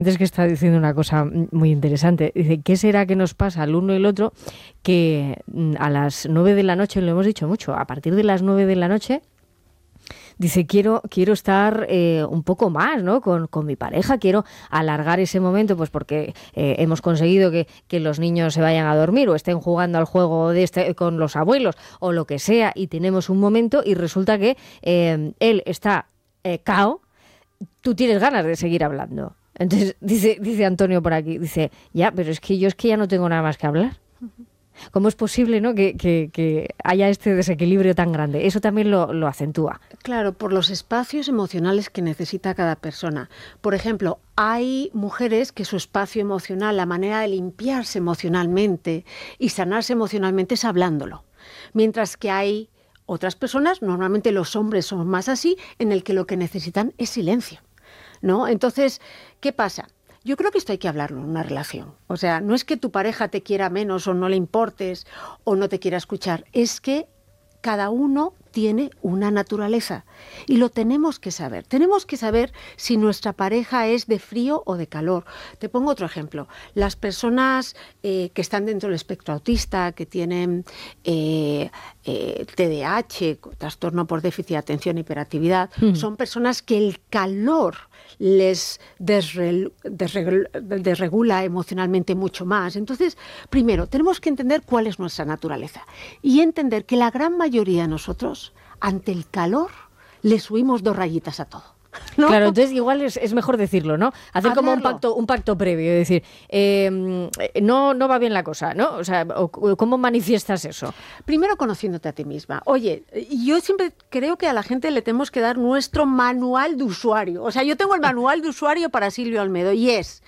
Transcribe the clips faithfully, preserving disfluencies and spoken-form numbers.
Es que está diciendo una cosa muy interesante. Dice, ¿qué será que nos pasa al uno y el otro? Que a las nueve de la noche, lo hemos dicho mucho, a partir de las nueve de la noche, dice, quiero, quiero estar eh, un poco más, ¿no? Con, con mi pareja, quiero alargar ese momento, pues porque eh, hemos conseguido que, que los niños se vayan a dormir o estén jugando al juego de este con los abuelos o lo que sea, y tenemos un momento y resulta que eh, él está eh, cao, tú tienes ganas de seguir hablando. Entonces, dice, dice Antonio por aquí, dice, ya, pero es que yo es que ya no tengo nada más que hablar. ¿Cómo es posible, ¿no?, que, que, que haya este desequilibrio tan grande? Eso también lo, lo acentúa. Claro, por los espacios emocionales que necesita cada persona. Por ejemplo, hay mujeres que su espacio emocional, la manera de limpiarse emocionalmente y sanarse emocionalmente es hablándolo. Mientras que hay otras personas, normalmente los hombres son más así, en el que lo que necesitan es silencio, ¿no? Entonces, ¿qué pasa? Yo creo que esto hay que hablarlo en una relación. O sea, no es que tu pareja te quiera menos o no le importes o no te quiera escuchar, es que cada uno tiene una naturaleza y lo tenemos que saber. Tenemos que saber si nuestra pareja es de frío o de calor. Te pongo otro ejemplo. Las personas eh, que están dentro del espectro autista, que tienen eh, eh, T D A H, trastorno por déficit de atención e hiperactividad, mm. son personas que el calor les desre, desre, desregula emocionalmente mucho más. Entonces, primero, tenemos que entender cuál es nuestra naturaleza y entender que la gran mayoría de nosotros, ante el calor, le subimos dos rayitas a todo, ¿no? Claro, entonces igual es, es mejor decirlo, ¿no? Hacer Hablarlo. como un pacto, un pacto previo, decir, eh, no, no va bien la cosa, ¿no? O sea, ¿cómo manifiestas eso? Primero conociéndote a ti misma. Oye, yo siempre creo que a la gente le tenemos que dar nuestro manual de usuario. O sea, yo tengo el manual de usuario para Silvia Olmedo y es,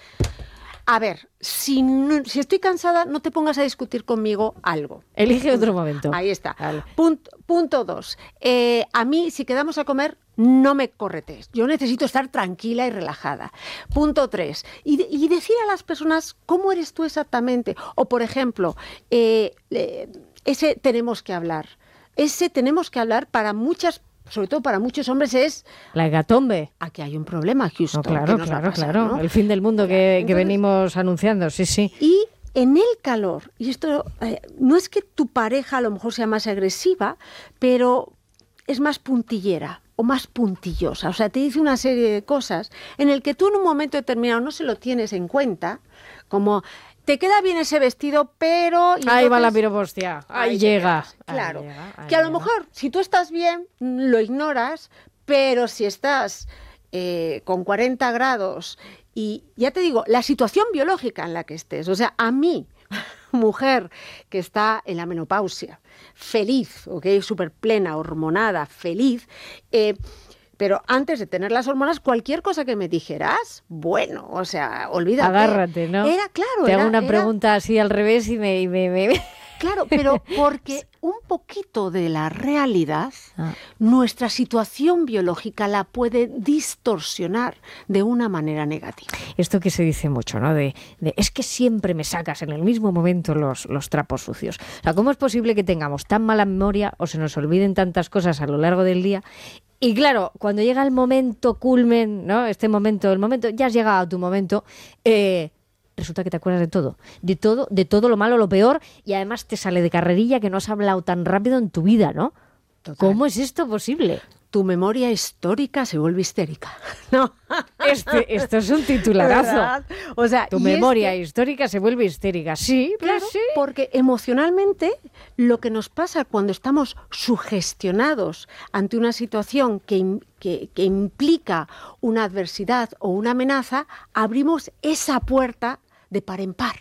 a ver, si, no, si estoy cansada, no te pongas a discutir conmigo algo. Elige otro momento. Ahí está. Vale. Punto, punto dos. Eh, a mí, si quedamos a comer, no me corretes. Yo necesito estar tranquila y relajada. Punto tres. Y, y decir a las personas cómo eres tú exactamente. O, por ejemplo, eh, eh, ese tenemos que hablar. Ese tenemos que hablar para muchas sobre todo para muchos hombres es... La hecatombe. Aquí hay un problema, Houston. No, claro, que nos claro, va a pasar, claro. ¿no? El fin del mundo que, Entonces, que venimos anunciando, sí, sí. Y en el calor, y esto eh, no es que tu pareja a lo mejor sea más agresiva, pero es más puntillera o más puntillosa. O sea, te dice una serie de cosas en el que tú en un momento determinado no se lo tienes en cuenta, como... Te queda bien ese vestido, pero... Ahí entonces, va la piropostia, ahí, ahí llega. Claro, ahí llega, ahí que a lo llega. mejor, si tú estás bien, lo ignoras, pero si estás eh, con cuarenta grados y, ya te digo, la situación biológica en la que estés, o sea, a mí, mujer que está en la menopausia, feliz, ¿ok? Súper plena, hormonada, feliz... Eh, Pero antes de tener las hormonas, cualquier cosa que me dijeras, bueno, o sea, olvídate. Agárrate, ¿no? Era claro. Te era, hago una era... pregunta así al revés y me... Y me, me... Claro, pero porque un poquito de la realidad, ah. nuestra situación biológica la puede distorsionar de una manera negativa. Esto que se dice mucho, ¿no? De, de es que siempre me sacas en el mismo momento los, los trapos sucios. O sea, ¿cómo es posible que tengamos tan mala memoria o se nos olviden tantas cosas a lo largo del día? Y claro, cuando llega el momento culmen, ¿no? Este momento, el momento, ya has llegado a tu momento, eh, resulta que te acuerdas de todo, de todo, de todo lo malo, lo peor, y además te sale de carrerilla que no has hablado tan rápido en tu vida, ¿no? Total. ¿Cómo es esto posible? Tu memoria histórica se vuelve histérica, ¿no? Este, esto es un titularazo. ¿Verdad? O sea, tu memoria es que... histórica se vuelve histérica. Sí, claro, pues sí. Porque emocionalmente lo que nos pasa cuando estamos sugestionados ante una situación que, que, que implica una adversidad o una amenaza, abrimos esa puerta de par en par.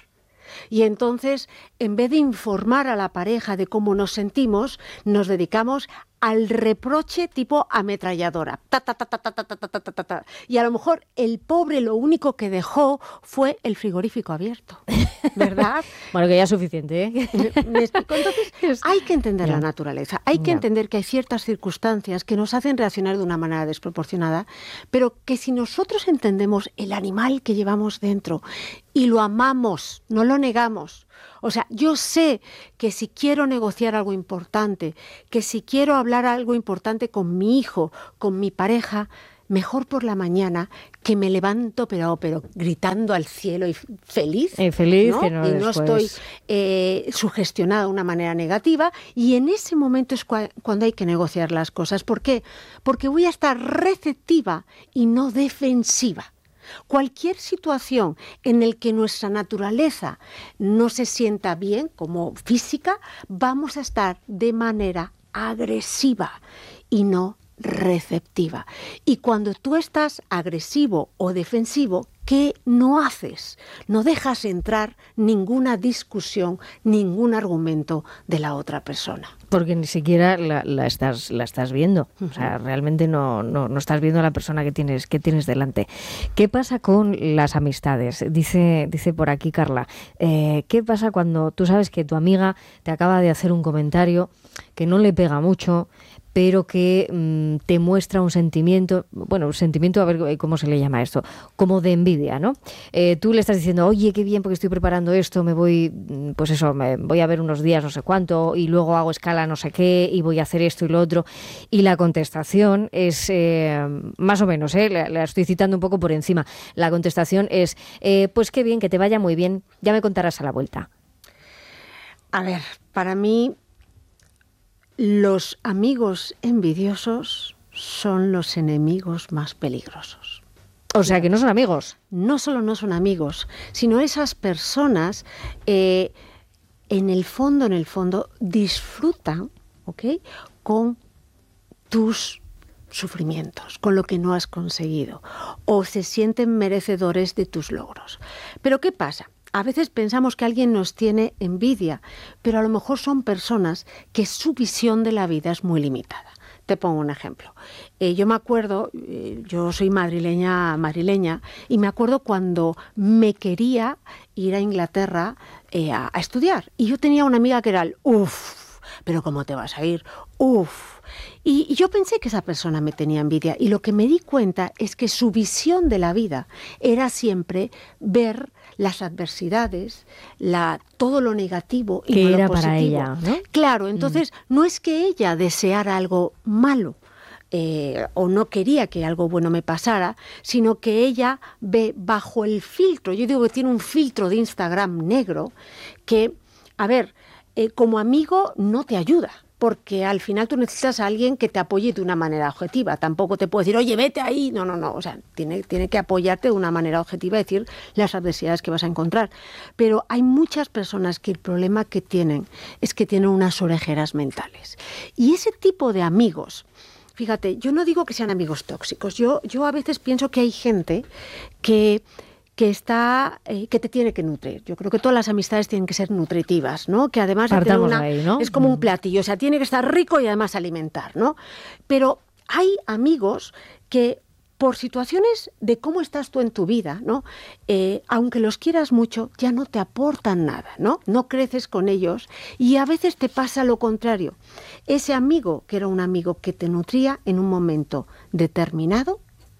Y entonces, en vez de informar a la pareja de cómo nos sentimos, nos dedicamos al reproche tipo ametralladora. Ta, ta, ta, ta, ta, ta, ta, ta, ta, ta, ta. Y a lo mejor el pobre lo único que dejó fue el frigorífico abierto, ¿verdad? Bueno, que ya es suficiente, ¿eh? ¿Me, me explico? Entonces, hay que entender ya. la naturaleza. Hay que ya. entender que hay ciertas circunstancias que nos hacen reaccionar de una manera desproporcionada, pero que si nosotros entendemos el animal que llevamos dentro y lo amamos, no lo negamos. O sea, yo sé que si quiero negociar algo importante, que si quiero hablar algo importante con mi hijo, con mi pareja, mejor por la mañana, que me levanto pero, pero gritando al cielo y feliz, y, feliz ¿no? Que no y no después... estoy eh, sugestionada de una manera negativa, y en ese momento es cua- cuando hay que negociar las cosas. ¿Por qué? Porque voy a estar receptiva y no defensiva. Cualquier situación en la que nuestra naturaleza no se sienta bien, como física, vamos a estar de manera agresiva y no receptiva. Y cuando tú estás agresivo o defensivo, ¿qué no haces? No dejas entrar ninguna discusión, ningún argumento de la otra persona. Porque ni siquiera la, la estás la estás viendo. Uh-huh. O sea, realmente no, no, no estás viendo a la persona que tienes, que tienes delante. ¿Qué pasa con las amistades? Dice, dice por aquí Carla, eh, ¿qué pasa cuando tú sabes que tu amiga te acaba de hacer un comentario que no le pega mucho, pero que mmm, te muestra un sentimiento, bueno, un sentimiento, a ver cómo se le llama esto, como de envidia, ¿no? Eh, tú le estás diciendo, oye, qué bien, porque estoy preparando esto, me voy, pues eso, me voy a ver unos días no sé cuánto, y luego hago escala no sé qué, y voy a hacer esto y lo otro, y la contestación es, eh, más o menos, eh, la, la estoy citando un poco por encima, la contestación es, eh, pues qué bien, que te vaya muy bien, ya me contarás a la vuelta. A ver, para mí, los amigos envidiosos son los enemigos más peligrosos. O sea, que no son amigos. No solo no son amigos, sino esas personas, eh, en el fondo, en el fondo, disfrutan, ¿ok?, con tus sufrimientos, con lo que no has conseguido, o se sienten merecedores de tus logros. Pero ¿qué pasa? A veces pensamos que alguien nos tiene envidia, pero a lo mejor son personas que su visión de la vida es muy limitada. Te pongo un ejemplo. Eh, yo me acuerdo, eh, yo soy madrileña, madrileña, y me acuerdo cuando me quería ir a Inglaterra eh, a, a estudiar. Y yo tenía una amiga que era el uff, pero ¿cómo te vas a ir? Uff. Y, y yo pensé que esa persona me tenía envidia. Y lo que me di cuenta es que su visión de la vida era siempre ver las adversidades, la, todo lo negativo y que no era lo positivo. Para ella, ¿no? Claro, entonces mm. no es que ella deseara algo malo eh, o no quería que algo bueno me pasara, sino que ella ve bajo el filtro, yo digo que tiene un filtro de Instagram negro que, a ver, eh, como amigo no te ayuda. Porque al final tú necesitas a alguien que te apoye de una manera objetiva. Tampoco te puede decir, oye, vete ahí. No, no, no. O sea, tiene, tiene que apoyarte de una manera objetiva y decir las adversidades que vas a encontrar. Pero hay muchas personas que el problema que tienen es que tienen unas orejeras mentales. Y ese tipo de amigos, fíjate, yo no digo que sean amigos tóxicos. Yo, yo a veces pienso que hay gente que... que está eh, que te tiene que nutrir. Yo creo que todas las amistades tienen que ser nutritivas, ¿no? Que además de tener una, ahí, ¿no? es como un platillo, o sea, tiene que estar rico y además alimentar, ¿no? Pero hay amigos que por situaciones de cómo estás tú en tu vida, ¿no? Eh, aunque los quieras mucho, ya no te aportan nada, ¿no? No creces con ellos y a veces te pasa lo contrario. Ese amigo, que era un amigo que te nutría en un momento determinado,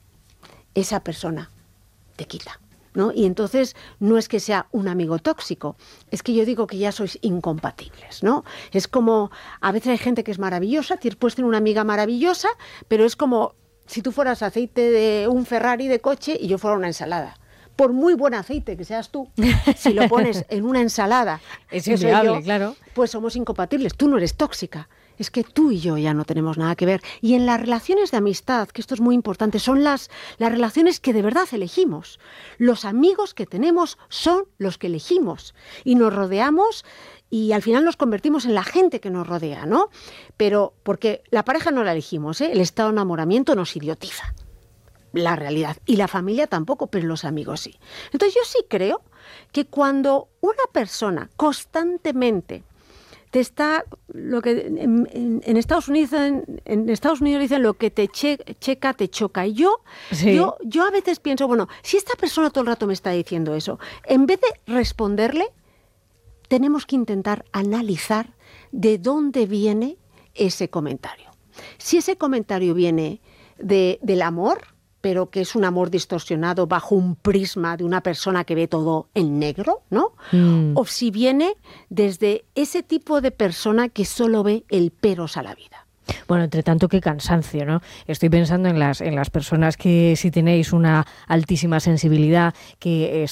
esa persona te quita, ¿no? Y entonces no es que sea un amigo tóxico, es que yo digo que ya sois incompatibles, ¿no? Es como, a veces hay gente que es maravillosa, puedes tener una amiga maravillosa, pero es como si tú fueras aceite de un Ferrari de coche y yo fuera una ensalada. Por muy buen aceite que seas tú, si lo pones en una ensalada, es inviable, yo, claro. Pues somos incompatibles. Tú no eres tóxica. Es que tú y yo ya no tenemos nada que ver. Y en las relaciones de amistad, que esto es muy importante, son las, las relaciones que de verdad elegimos. Los amigos que tenemos son los que elegimos. Y nos rodeamos y al final nos convertimos en la gente que nos rodea, ¿no? Pero porque la pareja no la elegimos, ¿eh? El estado de enamoramiento nos idiotiza. La realidad. Y la familia tampoco, pero los amigos sí. Entonces yo sí creo que cuando una persona constantemente te está, lo que en, en, en Estados Unidos en, en Estados Unidos dicen lo que te che, checa te choca. Y yo, sí. yo, yo a veces pienso, bueno, si esta persona todo el rato me está diciendo eso, en vez de responderle, tenemos que intentar analizar de dónde viene ese comentario. Si ese comentario viene de, del amor, pero que es un amor distorsionado bajo un prisma de una persona que ve todo en negro, ¿no? Mm. O si viene desde ese tipo de persona que solo ve el peros a la vida. Bueno, entre tanto, qué cansancio, ¿no? Estoy pensando en las, en las personas que si tenéis una altísima sensibilidad, que